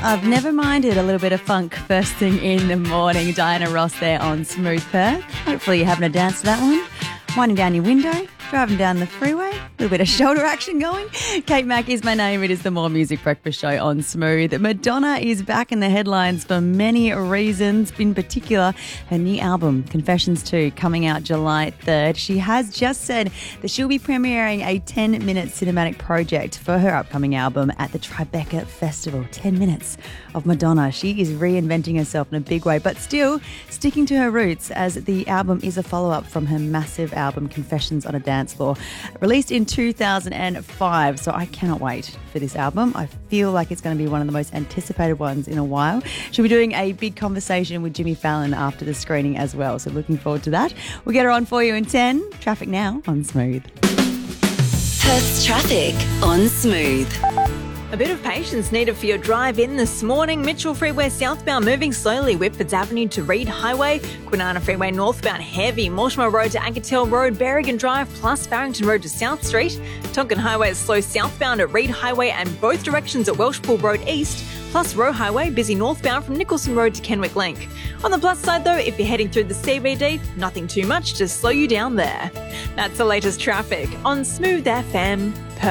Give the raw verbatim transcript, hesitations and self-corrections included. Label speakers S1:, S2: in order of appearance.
S1: I've never minded a little bit of funk first thing in the morning. Diana Ross there on Smooth Perth. Hopefully you're having a dance to that one. Winding down your window, driving down the freeway, a little bit of shoulder action going. Kate Mack is my name. It is the More Music Breakfast Show on Smooth. Madonna is back in the headlines for many reasons, in particular her new album, Confessions two, coming out July third. She has just said that she'll be premiering a ten-minute cinematic project for her upcoming album at the Tribeca Festival. ten minutes of Madonna. She is reinventing herself in a big way, but still sticking to her roots, as the album is a follow-up from her massive album, Confessions on a Dance Floor, released in two thousand five. So I cannot wait for this album. I feel like it's going to be one of the most anticipated ones in a while. She'll be doing a big conversation with Jimmy Fallon after the screening as well. So looking forward to that. We'll get her on for you in ten. Traffic now on Smooth.
S2: Perth's traffic on Smooth.
S3: A bit of patience needed for your drive in this morning. Mitchell Freeway southbound moving slowly. Whitfords Avenue to Reed Highway. Kwinana Freeway northbound heavy. Mortimer Road to Agatel Road. Berrigan Drive plus Farrington Road to South Street. Tonkin Highway is slow southbound at Reed Highway and both directions at Welshpool Road East. Plus Roe Highway busy northbound from Nicholson Road to Kenwick Link. On the plus side though, if you're heading through the C B D, nothing too much to slow you down there. That's the latest traffic on Smooth F M Perth.